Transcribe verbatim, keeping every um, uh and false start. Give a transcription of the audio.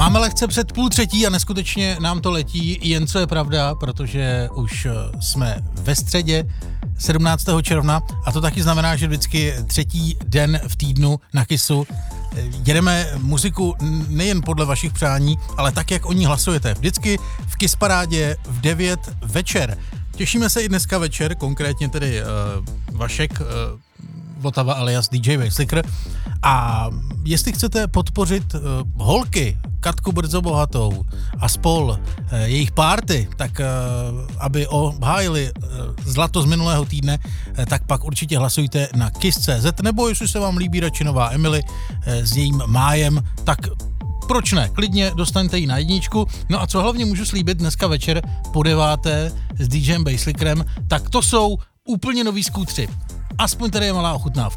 Máme lehce před půl třetí a neskutečně nám to letí, jen co je pravda, protože už jsme ve středě sedmnáctého června a to taky znamená, že vždycky třetí den v týdnu na Kissu jedeme muziku nejen podle vašich přání, ale tak, jak o ní hlasujete. Vždycky v Kiss Parádě v devět večer. Těšíme se i dneska večer, konkrétně tedy uh, Vašek, uh, Vltava alias D J Basslicker. A jestli chcete podpořit uh, holky, Katku Brzobohatou a spol, uh, jejich party, tak uh, aby obhájili uh, zlato z minulého týdne, uh, tak pak určitě hlasujte na kiss tečka cé zet, nebo jestli se vám líbí radši nová Emily uh, s jejím májem, tak proč ne? Klidně dostaňte ji na jedničku. No a co hlavně můžu slíbit dneska večer po deváté s DJem Basslickerem, tak to jsou úplně nový skútři. Aspoň tady je malá ochutnávka.